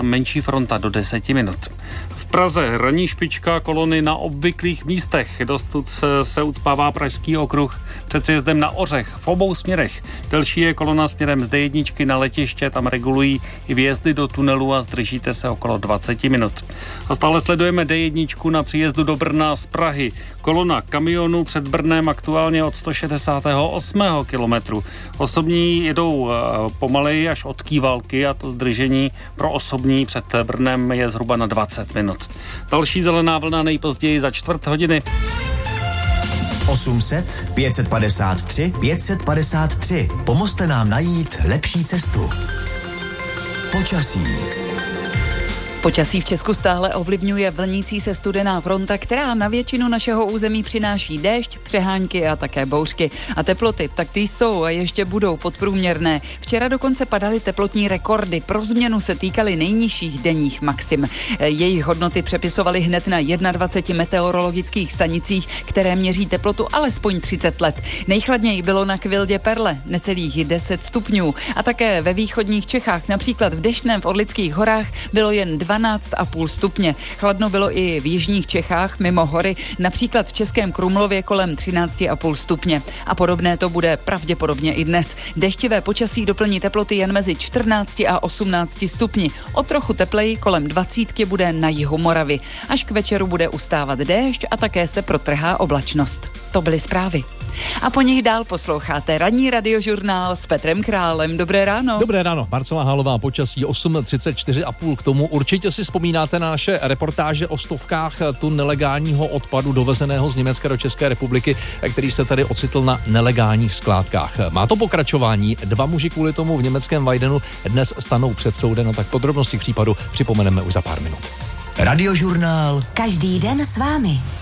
menší fronta do 10 minut. V Praze ranní špička kolony na obvyklých místech. Dosud se ucpává Pražský okruh před sjezdem na Ořech v obou směrech. Delší je kolona směrem z D1 na letiště, tam regulují i vjezdy do tunelu a zdržíte se okolo 20 minut. A stále sledujeme D1 na příjezdu do Brna z Prahy. Kolona kamionů před Brnem aktuálně od 168. kilometru. Osobní jedou pomaleji až od Kývalky a to zdržení pro osobní před Brnem je zhruba na 20 minut. Další zelená vlna nejpozději za čtvrt hodiny. 800 553 553. Pomozte nám najít lepší cestu. Počasí. Počasí v Česku stále ovlivňuje vlnící se studená fronta, která na většinu našeho území přináší déšť, přehánky a také bouřky. A teploty, tak ty jsou a ještě budou podprůměrné. Včera dokonce padaly teplotní rekordy. Pro změnu se týkaly nejnižších denních maxim. Jejich hodnoty přepisovaly hned na 21 meteorologických stanicích, které měří teplotu alespoň 30 let. Nejchladněji bylo na Kvildě Perle, necelých 10 stupňů. A také ve východních Čechách, například v Deštném v Orlických horách, bylo jen 12,5 stupně. Chladno bylo i v jižních Čechách, mimo hory, například v Českém Krumlově kolem 13,5 stupně. A podobné to bude pravděpodobně i dnes. Deštivé počasí doplní teploty jen mezi 14 a 18 stupni. O trochu tepleji kolem 20 bude na jihu Moravy. Až k večeru bude ustávat déšť a také se protrhá oblačnost. To byly zprávy. A po nich dál posloucháte ranní radiožurnál s Petrem Králem. Dobré ráno. Dobré ráno. Marcela Hálová, počasí 8:34,5. K tomu určitě si vzpomínáte na naše reportáže o stovkách tun nelegálního odpadu dovezeného z Německa do České republiky, který se tady ocitl na nelegálních skládkách. Má to pokračování. 2 muži kvůli tomu v německém Weidenu dnes stanou před soudem, a tak podrobnosti k případu připomeneme už za pár minut. Radiožurnál. Každý den s vámi.